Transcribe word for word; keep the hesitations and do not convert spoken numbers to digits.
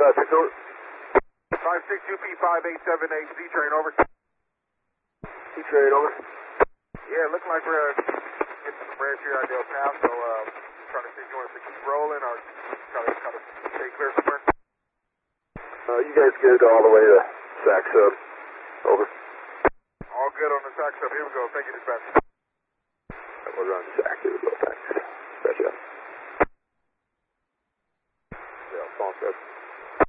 five six over. five six U P five eight seven eight, Z-Train over. Z-Train over. Yeah, looking like we're uh, getting some branch here at Del Paso, uh, trying to see if you want us to keep rolling or try to kind of stay clear somewhere. Uh, you guys good all the way to Sac Sub. Over. All good on the Sac Sub. Here we go. Thank you, dispatch. We're on Sac. Here we go. Thanks. Gotcha. Yeah, phone set.